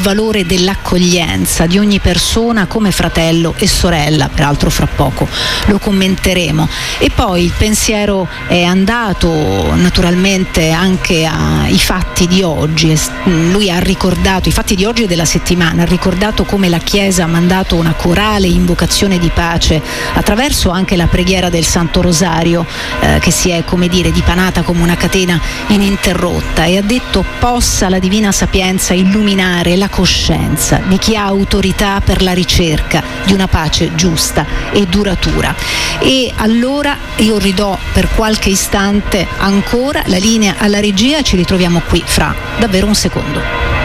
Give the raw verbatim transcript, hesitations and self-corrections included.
valore dell'accoglienza di ogni persona come fratello e sorella, peraltro fra poco lo commenteremo. E poi il pensiero è andato naturalmente anche ai fatti di oggi. Lui ha ricordato i fatti di oggi e della settimana, ha ricordato come la Chiesa ha mandato una corale invocazione di pace attraverso anche la preghiera del Santo Rosario, eh, che si è, come dire, dipanata come una catena ininterrotta, e ha detto: possa la divina sapienza illuminare la coscienza di chi ha autorità per la ricerca di una pace giusta e duratura. E allora io ridò per qualche istante ancora la linea alla regia, ci ritroviamo qui fra davvero un secondo.